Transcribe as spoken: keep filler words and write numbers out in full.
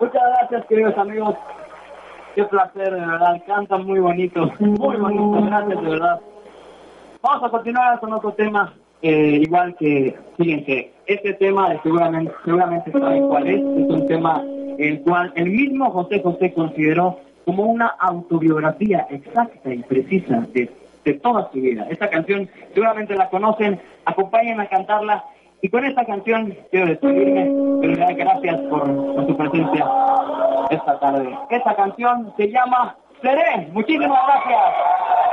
Muchas gracias, queridos amigos. Qué placer, de verdad. Cantan muy bonito, muy bonito. Gracias, de verdad. Vamos a continuar con otro tema. Eh, igual que, fíjense, este tema seguramente, seguramente saben cuál es. Es un tema el cual el mismo José José consideró como una autobiografía exacta y precisa de, de toda su vida. Esta canción seguramente la conocen. Acompáñenme a cantarla. Y con esta canción quiero despedirme, pero dar gracias por, por su presencia esta tarde. Esta canción se llama Seré. Muchísimas gracias.